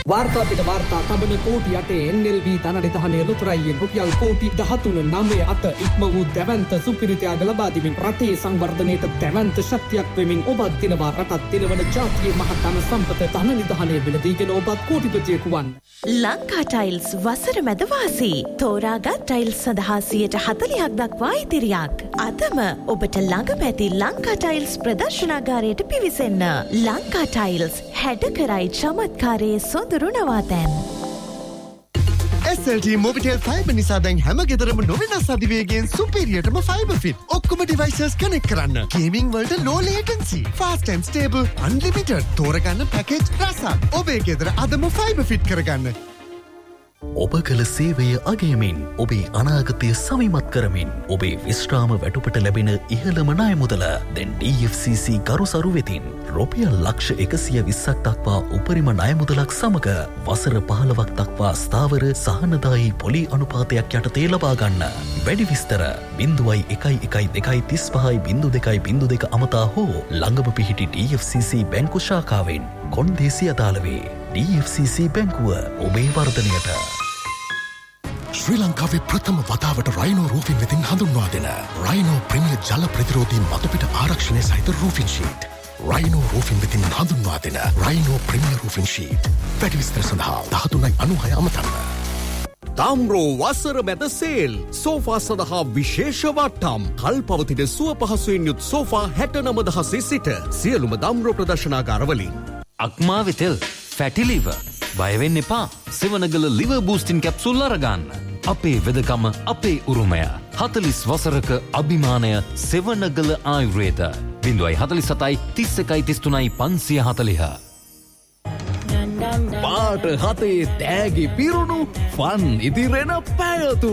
वार्ता पिट वार्ता तबन कोटि अटे NLB धननिधने लुतराई रुपया कोटि 13.9 අත ඉක්ම වූ දැවැන්ත සුපිරිතයාග ලබා දෙමින් රටේ සංවර්ධනයට දැවැන්ත ශක්තියක් වෙමින් ඔබත් දිනවා රටත් දිනවන ජාතියේ මහතන සම්පත ධනනිධනේ වෙලදීගෙන ඔබත් කෝටිපතියෙකු වන්න. ලංකා ටයිල්ස් වසර මැද වාසී තෝරාගත් ටයිල්ස් සඳහා 40% දක්වා ඉතිරියක්. අදම ඔබට ළඟම ඇති ලංකා ටයිල්ස් ප්‍රදර්ශනාගාරයට පිවිසෙන්න. ලංකා ටයිල්ස් හැඩ කරයි චමත්කාරයේ සොඳුරු නවාතැන්. SLT Mobitel Fiber නිසා දැන් හැම ගෙදරම නොවෙනස් අධිවේගයෙන් සුපිරියටම fiber fit. ඔක්කොම devices connect කරන්න. Gaming වලට low latency, fast and stable, unlimited. තෝරගන්න package රසක්. ඔබේ ගෙදර අදම fiber fit කරගන්න. ඔබ කළ සේවය අගයමින් ඔබේ අනාගතය සවිමත් කරමින් ඔබේ විශ්‍රාම වැටුපට ලැබෙන ඉහළම ණය මුදල දැන් DFCC ගරුසරු වෙතින් රුපියල් ලක්ෂ 120ක් දක්වා උපරිම ණය මුදලක් සමග වසර 15ක් දක්වා ස්ථාවර සහනදායී පොලි අනුපාතයක් යටතේ ලබා ගන්න. වැඩි විස්තර 0112350202 අමතා හෝ ළඟම පිහිටි DFCC බැංකු ශාඛාවෙන් කොන්දේසි අදාළ වේ. DFCC බැංකුව ඔබේ වර්ධනයට. ශ්‍රී ලංකාවේ ප්‍රථම වතාවට රයිනෝ රූෆින් වෙතින් හඳුන්වා දෙන රයිනෝ ප්‍රීමියර් ජල ප්‍රතිරෝධී මතුපිට ආරක්ෂණය සහිත රූෆින් ෂීට්. රයිනෝ රූෆින් වෙතින් හඳුන්වා දෙන රයිනෝ ප්‍රීමියර් රූෆින් ෂීට්. වැඩි විස්තර සඳහා 13.96 අමතන්න. තාම්රෝ වසර මැද සේල් සෝෆා සඳහා විශේෂ වට්ටම් කල් පවතින සුව පහසුවෙන් යුත් සෝෆා 69,000 සිට සියලුම දාම්රෝ ප්‍රදර්ශනාගාරවලින්. අක්මා වෙතෙල් ෆැටි ලිවර් බයවෙන්න එපා. සෙවනගල ලිවර් බූස්ටින් කැප්සූල් අරගන්න. අපේ වෙදකම අපේ උරුමය 40 වසරක අභිමානය සෙවනගල ආයුර්වේද 047 31 33 540. පාට හතේ තෑගි පිරුණු ෆන් ඉදිරෙන පැයතු